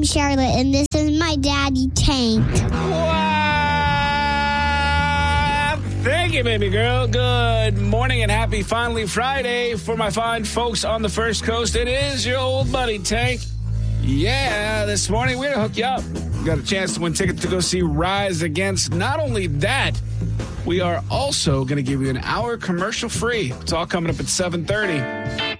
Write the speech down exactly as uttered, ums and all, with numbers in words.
name's Charlotte, and this is my daddy, Tank. Wow! Thank you, baby girl. Good morning and happy finally Friday for my fine folks on the First Coast. It is your old buddy, Tank. Yeah, this morning we're going to hook you up. Got a chance to win tickets to go see Rise Against. Not only that, we are also going to give you an hour commercial free. It's all coming up at seven thirty.